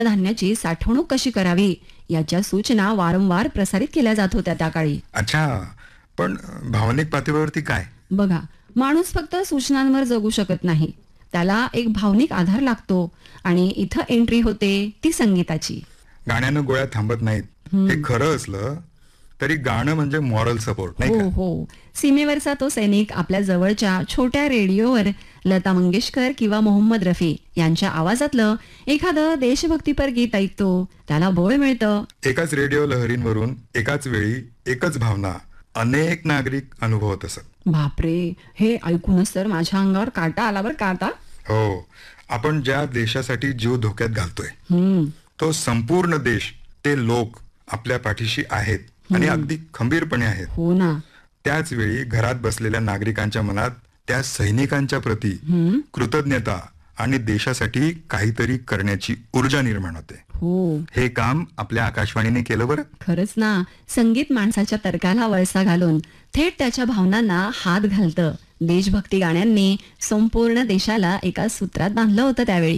धान्याची साठवणूक कशी करावी याच्या सूचना वारंवार प्रसारित केल्या जात होत्या त्या काळी. अच्छा, पण भावनिक पातळीवरती काय? बघा, माणूस फक्त सूचनांवर जगू शकत नाही, त्याला एक भावनिक आधार लागतो आणि इथं एंट्री होते ती संगीताची. गाण्यानं गोळ्या थांबत नाहीत हे खरं असलं तरी गाणं म्हणजे मॉरल सपोर्ट नाही हो का? हो, सीमेवरचा तो सैनिक आपल्या जवळच्या छोट्या रेडिओवर लता मंगेशकर किंवा मोहम्मद रफी यांच्या आवाजातलं एखादं देशभक्तीपर गीत ऐकतो, त्याला बळ मिळतं. एकाच रेडिओ लहरींवरून एकाच वेळी एकच भावना अनेक नागरिक अनुभवत असत. बापरे, हे ऐकूनच तर माझ्या अंगावर काटा आला बरं का आता. हो, आपण ज्या देशासाठी जीव धोक्यात घालतोय हम्म. तो संपूर्ण देश, ते लोक आपल्या पाठीशी आहेत आणि अगदी खंबीरपणे आहेत. हो ना. त्याच वेळी घरात बसलेल्या नागरिकांच्या मनात त्या सैनिकांच्या प्रती कृतज्ञता आणि देशासाठी काहीतरी करण्याची ऊर्जा निर्माण होते. हो, हे काम आपल्या आकाशवाणीने केलं बरं. खरंच ना. संगीत माणसाच्या तर्काला वळसा घालून थेट त्याच्या भावनांना हात घालतं. देशभक्ती गाण्यांनी संपूर्ण देशाला एका सूत्रात बांधलं होतं त्यावेळी.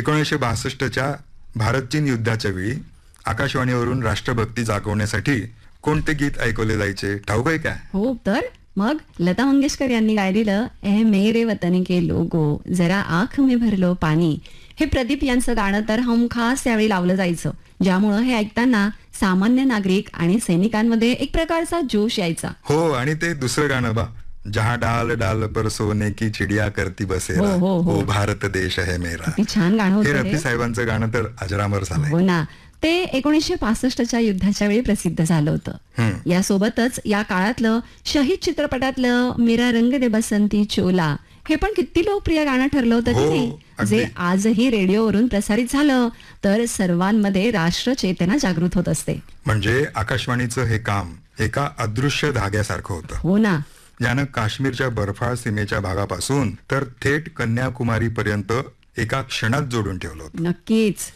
1962च्या भारत चीन युद्धाच्या वेळी आकाशवाणीवरून राष्ट्रभक्ती जागवण्यासाठी कोणते गीत ऐकवले जायचे ठाऊक आहे का? हो तर मग लता मंगेशकर यांनी गायलेलं ए मेरे वतन के लोगो जरा आंख में भरलो पाणी हे प्रदीप यांचं गाणं तर हमखास त्यावेळी लावलं जायचं, ज्यामुळं हे ऐकताना सामान्य नागरिक आणि सैनिकांमध्ये एक प्रकारचा जोश यायचा. हो, आणि ते दुसरं गाणं बा, जहां डाल डाल पर सोने की चिडिया करती बसेरा, हो, हो, हो. ओ भारत देश है मेरा. किती छान गाणं हे होतं रफी हे. साहेबांचं गाणं तर अजरामर झालंय. हो ना. ते 1965च्या युद्धाच्या वेळी प्रसिद्ध झालं होतं. यासोबतच या काळातलं शहीद चित्रपटातलं मेरा रंग दे बसंती चोला हे पण किती लोकप्रिय गाणं ठरलं होतं की हो, नाही, अगदी. जे आजही रेडिओवरून प्रसारित झालं तर सर्वांमध्ये राष्ट्र चेतना जागृत होत असते. म्हणजे आकाशवाणीचं हे काम एका अदृश्य धाग्यासारखं होतं, हो ना. ज्यानं काश्मीरच्या बर्फाळ सीमेच्या भागापासून तर थेट कन्याकुमारी पर्यंत एका क्षणात जोडून ठेवलं होतं. नक्कीच.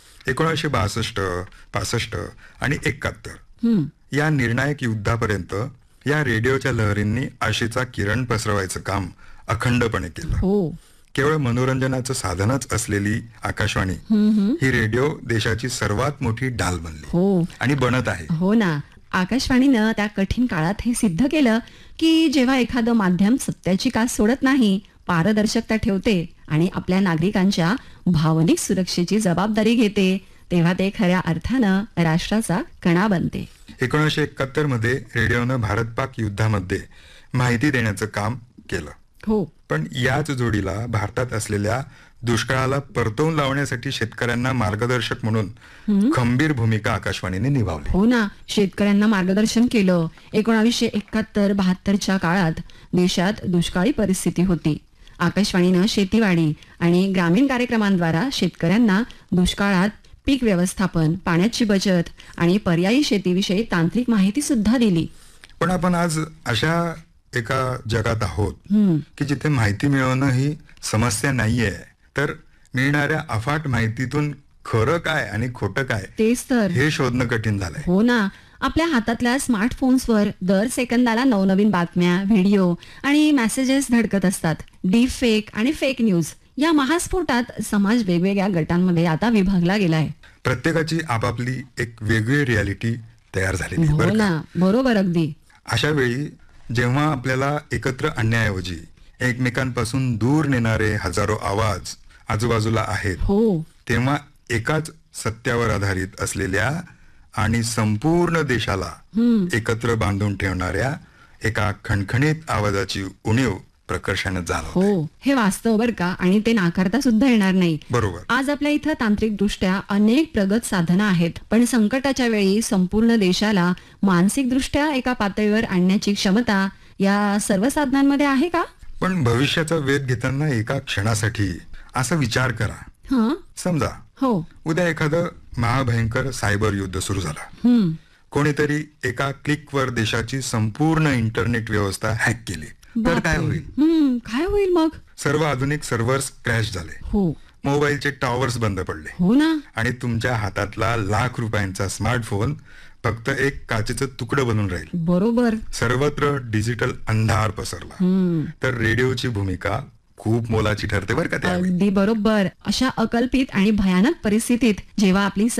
1962, 65 आणि 71 हम्म. या निर्णायक युद्धापर्यंत या रेडिओच्या लहरींनी आशेचा किरण पसरवायचं काम अखंडपणे केलं. हो. केवळ मनोरंजनाचं साधनच असलेली आकाशवाणी ही रेडिओ देशाची सर्वात मोठी ढाल बनली हो. आणि बनत आहे. हो ना. आकाशवाणीनं त्या कठीण काळात हे सिद्ध केलं की जेव्हा एखादं माध्यम सत्याची कास सोडत नाही, पारदर्शकता ठेवते आणि आपल्या नागरिकांच्या भावनिक सुरक्षेची जबाबदारी घेते, तेव्हा ते खऱ्या अर्थानं राष्ट्राचा कणा बनते. 1971 मध्ये रेडिओनं भारत पाक युद्धामध्ये माहिती देण्याचं काम केलं. हो. पण याच जोडीला भारतात असलेल्या दुष्काळाला परतवून लावण्यासाठी शेतकऱ्यांना मार्गदर्शक म्हणून खंबीर भूमिका आकाशवाणीने निभावली. हो ना. शेतकऱ्यांना मार्गदर्शन केलं. 1971-72च्या काळात देशात दुष्काळी परिस्थिती होती. आकाशवाणीनं शेतीवाडी आणि ग्रामीण कार्यक्रमांद्वारा शेतकऱ्यांना दुष्काळात पीक व्यवस्थापन, पाण्याची बचत आणि पर्यायी शेतीविषयी तांत्रिक माहिती सुद्धा दिली. पण आपण आज अशा एका जगात आहोत की जिथे माहिती मिळवणं ही समस्या नाहीये, तर मिळणाऱ्या अफाट माहितीतून खरं काय आणि खोटं काय तेच तर. हे शोधणं कठीण झालंय. हो ना. आपल्या हातातल्या स्मार्टफोन्सवर दर सेकंदाला नवनवीन बातम्या, व्हिडिओ आणि मेसेजेस धडकत असतात. डीप फेक आणि फेक न्यूज या महास्फोटात समाज वेगवेगळ्या गटांमध्ये आता विभागला गेलाय. प्रत्येकाची आपापली एक वेगळी रियालिटी तयार झालेली आहे, हो बरं का? ना. बरोबर अगदी. अशा वेळी जेव्हा आपल्याला एकत्र आणण्याऐवजी एकमेकांपासून दूर नेणारे हजारो आवाज आजूबाजूला आहेत, हो. तेव्हा एकाच सत्यावर आधारित असलेल्या आणि संपूर्ण देशाला एकत्र बांधून ठेवणाऱ्या एका खणखणीत आवाजाची उणीव प्रकर्षाने जाणवते. हो, हे वास्तव बर का, आणि ते नाकारता सुद्धा येणार नाही. बरोबर. आज आपल्या इथं तांत्रिक दृष्ट्या अनेक प्रगत साधनं आहेत, पण संकटाच्या वेळी संपूर्ण देशाला मानसिक दृष्ट्या एका पातळीवर आणण्याची क्षमता या सर्व साधनांमध्ये आहे का? पण भविष्याचा वेध घेताना एका क्षणासाठी असा विचार करा. हं. समजा हो. उद्या एखादं महाभयंकर सायबर युद्ध सुरू झालं. कोणीतरी एका क्लिकवर देशाची संपूर्ण इंटरनेट व्यवस्था हॅक केली, तर काय होईल? काय होईल मग? सर्व आधुनिक सर्व्हर्स क्रॅश झाले, हो. मोबाईलचे टॉवर्स बंद पडले, हो ना. आणि तुमच्या हातातला लाख रुपयांचा स्मार्टफोन फक्त एक काचेचं तुकडं बनून राहील. बरोबर. सर्वत्र डिजिटल अंधार पसरला. तर रेडिओची भूमिका खूप मोलाची ठरते बरं का त्यावेळी. अगदी बरोबर. अशा अकल्पित आणि भयानक परिस्थितीत जेव्हा आपली